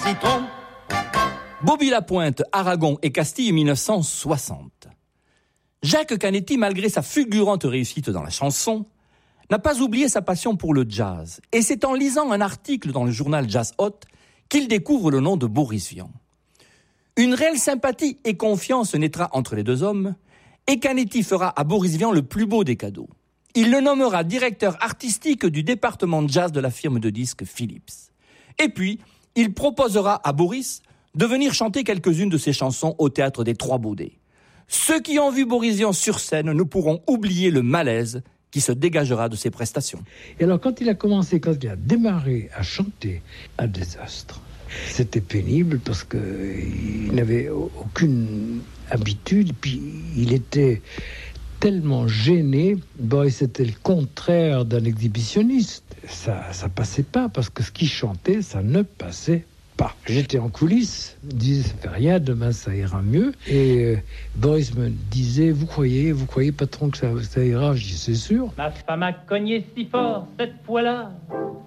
citron. Bobby Lapointe, Aragon et Castille 1960. Jacques Canetti, malgré sa fulgurante réussite dans la chanson, n'a pas oublié sa passion pour le jazz. Et c'est en lisant un article dans le journal Jazz Hot qu'il découvre le nom de Boris Vian. Une réelle sympathie et confiance naîtra entre les deux hommes, et Canetti fera à Boris Vian le plus beau des cadeaux. Il le nommera directeur artistique du département de jazz de la firme de disques Philips. Et puis, il proposera à Boris de venir chanter quelques-unes de ses chansons au théâtre des Trois Baudets. Ceux qui ont vu Boris Vian sur scène ne pourront oublier le malaise qui se dégagera de ses prestations. Et alors quand il a démarré à chanter, un désastre. C'était pénible parce qu'il n'avait aucune habitude, puis il était tellement gêné. C'était le contraire d'un exhibitionniste. Ça passait pas, parce que ce qu'il chantait, ça ne passait pas. J'étais en coulisses, je disais, ça fait rien, demain ça ira mieux. Et Boris me disait, vous croyez patron que ça ira? Je dis, c'est sûr. Ma femme a cogné si fort cette fois-là